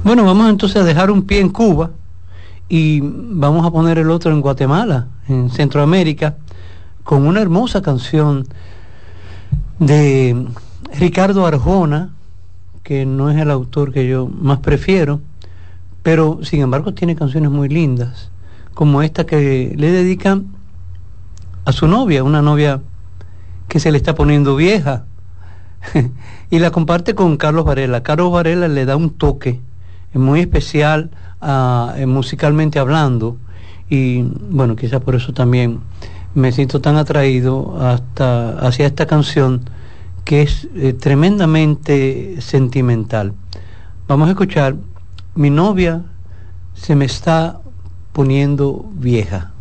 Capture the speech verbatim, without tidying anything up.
Bueno, vamos entonces a dejar un pie en Cuba y vamos a poner el otro en Guatemala, en Centroamérica, con una hermosa canción de Ricardo Arjona, que no es el autor que yo más prefiero, pero sin embargo tiene canciones muy lindas, como esta que le dedica a su novia, una novia que se le está poniendo vieja, y la comparte con Carlos Varela. Carlos Varela le da un toque muy especial, uh, musicalmente hablando, y bueno, quizás por eso también me siento tan atraído hasta hacia esta canción, que es eh, tremendamente sentimental. Vamos a escuchar Mi novia se me está poniendo vieja.